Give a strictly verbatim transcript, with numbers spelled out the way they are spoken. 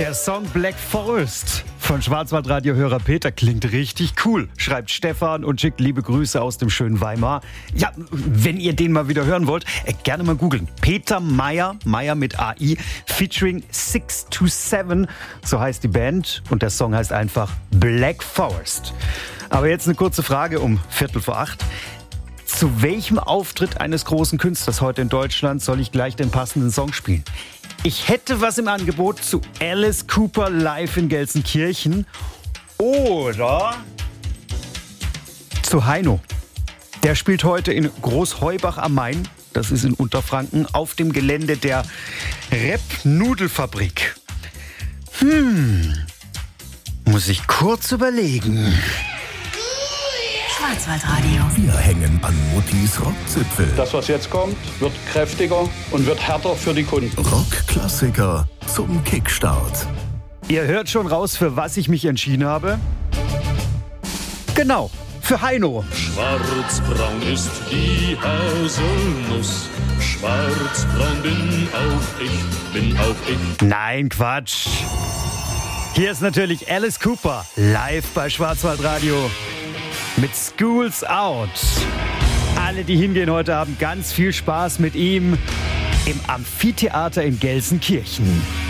Der Song Black Forest von Schwarzwaldradio-Hörer Peter klingt richtig cool, schreibt Stefan und schickt liebe Grüße aus dem schönen Weimar. Ja, wenn ihr den mal wieder hören wollt, äh, gerne mal googeln. Peter Mayer, Mayer mit A I, featuring six to seven, so heißt die Band und der Song heißt einfach Black Forest. Aber jetzt eine kurze Frage um Viertel vor acht. Zu welchem Auftritt eines großen Künstlers heute in Deutschland soll ich gleich den passenden Song spielen? Ich hätte was im Angebot zu Alice Cooper live in Gelsenkirchen oder zu Heino. Der spielt heute in Großheubach am Main, das ist in Unterfranken, auf dem Gelände der Rep-Nudelfabrik. Hm, muss ich kurz überlegen. Schwarzwaldradio. Wir hängen an Muttis Rockzipfel. Das, was jetzt kommt, wird kräftiger und wird härter für die Kunden. Rockklassiker zum Kickstart. Ihr hört schon raus, für was ich mich entschieden habe. Genau, für Heino. Schwarzbraun ist die Haselnuss. Schwarzbraun bin auch ich, bin auch ich. Nein, Quatsch. Hier ist natürlich Alice Cooper live bei Schwarzwaldradio. Mit Schools Out. Alle, die hingehen heute Abend, ganz viel Spaß mit ihm im Amphitheater in Gelsenkirchen.